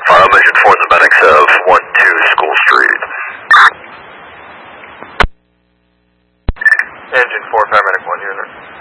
Engine 4 the medics of 12 School Street. Engine 4, paramedic 1 unit.